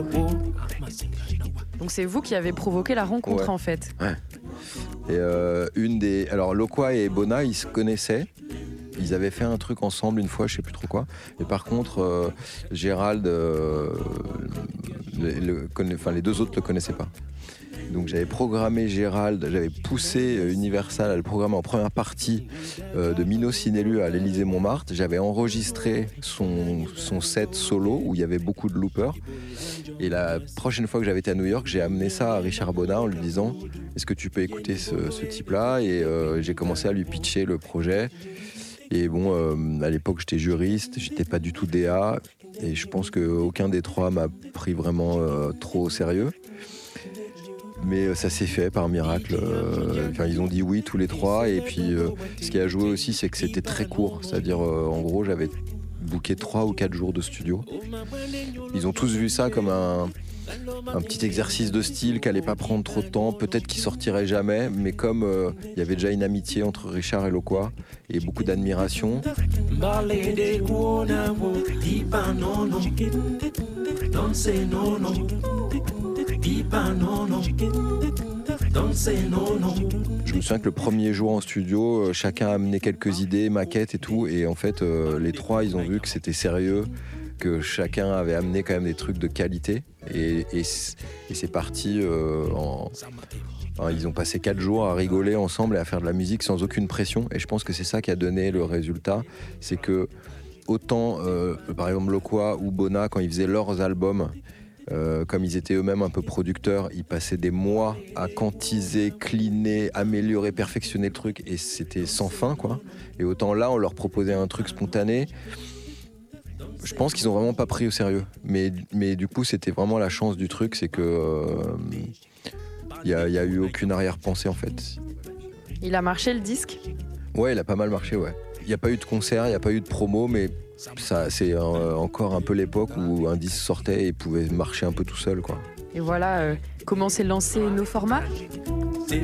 Donc c'est vous qui avez provoqué la rencontre en fait. Ouais. Et alors Lokwa et Bona, ils se connaissaient. Ils avaient fait un truc ensemble une fois, je sais plus trop quoi. Et par contre, Gérald, les deux autres le connaissaient pas. Donc j'avais programmé Gérald, j'avais poussé Universal à le programmer en première partie de Mino Sinelu à l'Élysée-Montmartre. J'avais enregistré son set solo où il y avait beaucoup de loopers. Et la prochaine fois que j'avais été à New York, j'ai amené ça à Richard Bona en lui disant « Est-ce que tu peux écouter ce type-là » Et j'ai commencé à lui pitcher le projet. Et bon, à l'époque, j'étais juriste, j'étais pas du tout DA. Et je pense qu'aucun des trois m'a pris vraiment trop au sérieux. Mais ça s'est fait par miracle. Ils ont dit oui tous les trois. Et puis ce qui a joué aussi, c'est que c'était très court. C'est-à-dire, en gros, j'avais booké 3 ou 4 jours de studio. Ils ont tous vu ça comme un petit exercice de style qui allait pas prendre trop de temps, peut-être qu'il sortirait jamais, mais comme il y avait déjà une amitié entre Richard et Lokwa et beaucoup d'admiration. Je me souviens que le premier jour en studio, chacun a amené quelques idées, maquettes et tout, et en fait les trois ils ont vu que c'était sérieux, que chacun avait amené quand même des trucs de qualité et c'est parti ils ont passé 4 jours à rigoler ensemble et à faire de la musique sans aucune pression, et je pense que c'est ça qui a donné le résultat. C'est que autant par exemple Lokwa ou Bona, quand ils faisaient leurs albums, comme ils étaient eux-mêmes un peu producteurs, ils passaient des mois à quantiser, cleaner, améliorer, perfectionner le truc, et c'était sans fin quoi. Et autant là on leur proposait un truc spontané. Je pense qu'ils ont vraiment pas pris au sérieux, mais du coup c'était vraiment la chance du truc, c'est que y a eu aucune arrière-pensée en fait. Il a marché le disque ? Ouais, il a pas mal marché, ouais. Il n'y a pas eu de concert, il n'y a pas eu de promo, mais ça, c'est encore un peu l'époque où un disque sortait et pouvait marcher un peu tout seul, quoi. Et voilà comment s'est lancé nos formats.